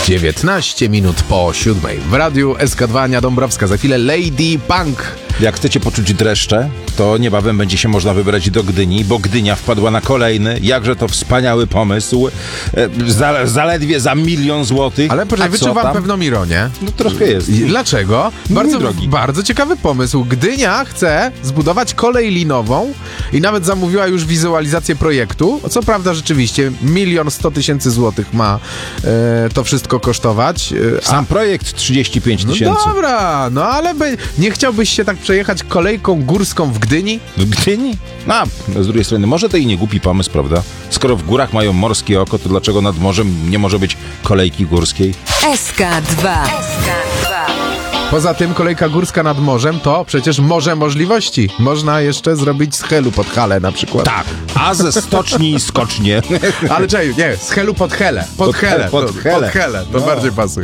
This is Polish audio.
19 minut po 7 w radiu SK2 Ania Dąbrowska. Za chwilę Lady Punk. Jak chcecie poczuć dreszcze, to niebawem będzie się można wybrać do Gdyni, bo Gdynia wpadła na kolejny, jakże to wspaniały pomysł, zaledwie za 1 000 000 złotych. Ale poczekaj, wyczuwam pewną ironię. No troszkę jest. Dlaczego? Bardzo ciekawy pomysł. Gdynia chce zbudować kolej linową i nawet zamówiła już wizualizację projektu. Co prawda rzeczywiście 1 100 000 złotych ma to wszystko kosztować. Sam projekt 35 000. No dobra, no ale nie chciałbyś się tak przejechać kolejką górską w Gdyni? W Gdyni? A z drugiej strony, może to i nie głupi pomysł, prawda? Skoro w górach mają morskie oko, to dlaczego nad morzem nie może być kolejki górskiej? SK2. Poza tym kolejka górska nad morzem to przecież morze możliwości. Można jeszcze zrobić z Helu pod Halę na przykład. Tak, a ze stoczni skocznie. Ale czekaj, nie, z Helu pod Helę. Pod Helę. To bardziej pasuje.